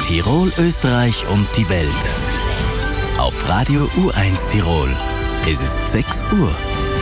Tirol, Österreich und die Welt. Auf Radio U1 Tirol. Es ist 6 Uhr.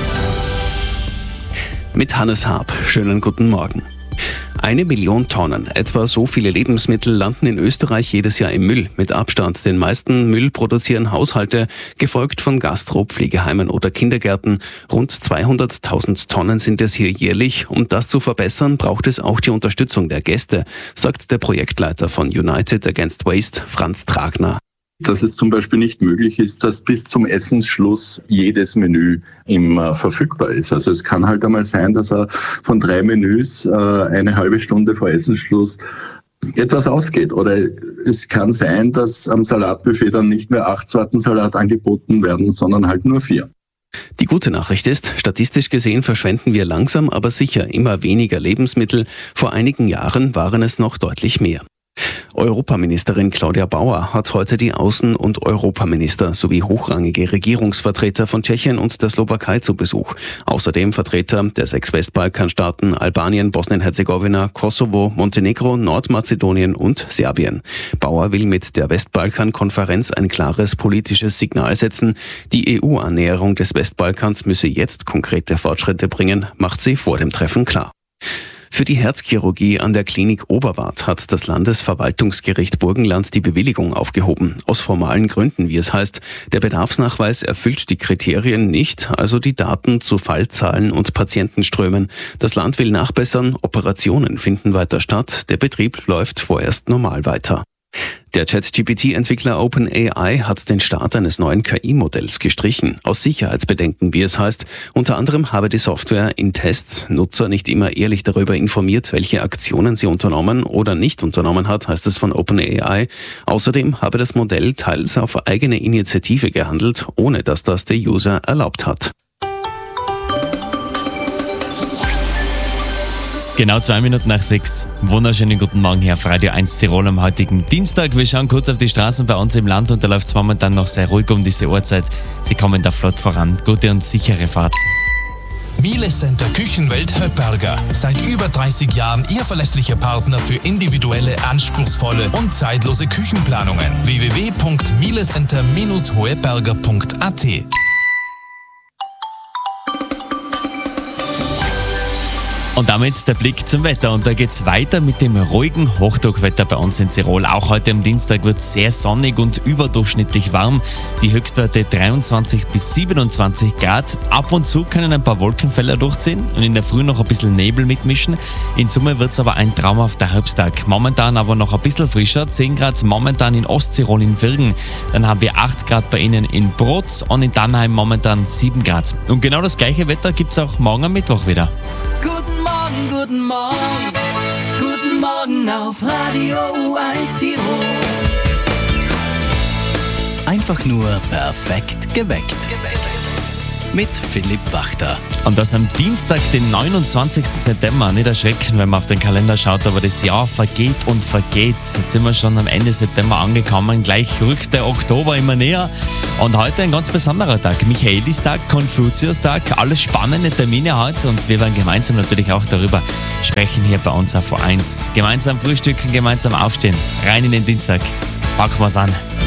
Mit Hannes Haab. Schönen guten Morgen. 1 Million Tonnen, etwa so viele Lebensmittel landen in Österreich jedes Jahr im Müll. Mit Abstand den meisten Müll produzieren Haushalte, gefolgt von Gastro-, Pflegeheimen oder Kindergärten. Rund 200.000 Tonnen sind es hier jährlich. Um das zu verbessern, braucht es auch die Unterstützung der Gäste, sagt der Projektleiter von United Against Waste, Franz Tragner. Dass es zum Beispiel nicht möglich ist, dass bis zum Essensschluss jedes Menü immer verfügbar ist. Also es kann halt einmal sein, dass er von 3 Menüs eine halbe Stunde vor Essensschluss etwas ausgeht. Oder es kann sein, dass am Salatbuffet dann nicht mehr 8 Sorten Salat angeboten werden, sondern halt nur 4. Die gute Nachricht ist, statistisch gesehen verschwenden wir langsam, aber sicher immer weniger Lebensmittel. Vor einigen Jahren waren es noch deutlich mehr. Europaministerin Claudia Bauer hat heute die Außen- und Europaminister sowie hochrangige Regierungsvertreter von Tschechien und der Slowakei zu Besuch. Außerdem Vertreter der 6 Westbalkanstaaten Albanien, Bosnien-Herzegowina, Kosovo, Montenegro, Nordmazedonien und Serbien. Bauer will mit der Westbalkan-Konferenz ein klares politisches Signal setzen. Die EU-Annäherung des Westbalkans müsse jetzt konkrete Fortschritte bringen, macht sie vor dem Treffen klar. Für die Herzchirurgie an der Klinik Oberwart hat das Landesverwaltungsgericht Burgenland die Bewilligung aufgehoben. Aus formalen Gründen, wie es heißt. Der Bedarfsnachweis erfüllt die Kriterien nicht, also die Daten zu Fallzahlen und Patientenströmen. Das Land will nachbessern, Operationen finden weiter statt, der Betrieb läuft vorerst normal weiter. Der ChatGPT-Entwickler OpenAI hat den Start eines neuen KI-Modells gestrichen, aus Sicherheitsbedenken, wie es heißt. Unter anderem habe die Software in Tests Nutzer nicht immer ehrlich darüber informiert, welche Aktionen sie unternommen oder nicht unternommen hat, heißt es von OpenAI. Außerdem habe das Modell teils auf eigene Initiative gehandelt, ohne dass das der User erlaubt hat. Genau 2 Minuten nach 6. Wunderschönen guten Morgen hier auf Radio 1 Tirol am heutigen Dienstag. Wir schauen kurz auf die Straßen bei uns im Land und da läuft es momentan noch sehr ruhig um diese Uhrzeit. Sie kommen da flott voran. Gute und sichere Fahrt. Miele Center Küchenwelt Höpperger. Seit über 30 Jahren Ihr verlässlicher Partner für individuelle, anspruchsvolle und zeitlose Küchenplanungen. www.mielecenter-hoeberger.at. Und damit der Blick zum Wetter. Und da geht's weiter mit dem ruhigen Hochdruckwetter bei uns in Tirol. Auch heute am Dienstag wird sehr sonnig und überdurchschnittlich warm. Die Höchstwerte 23 bis 27 Grad. Ab und zu können ein paar Wolkenfelder durchziehen und in der Früh noch ein bisschen Nebel mitmischen. In Summe wird's aber ein traumhafter Herbsttag. Momentan aber noch ein bisschen frischer. 10 Grad momentan in Osttirol in Virgen. Dann haben wir 8 Grad bei Ihnen in Brotz und in Dannheim momentan 7 Grad. Und genau das gleiche Wetter gibt's auch morgen am Mittwoch wieder. Guten Morgen, guten Morgen, guten Morgen auf Radio U1 Tirol. Einfach nur perfekt geweckt. Mit Philipp Wachter. Und das am Dienstag, den 29. September. Nicht erschrecken, wenn man auf den Kalender schaut, aber das Jahr vergeht und vergeht. Jetzt sind wir schon am Ende September angekommen. Gleich rückt der Oktober immer näher. Und heute ein ganz besonderer Tag. Michaelistag, Konfuziustag, alles spannende Termine heute. Und wir werden gemeinsam natürlich auch darüber sprechen hier bei uns auf U1. Gemeinsam frühstücken, gemeinsam aufstehen. Rein in den Dienstag. Packen wir's an.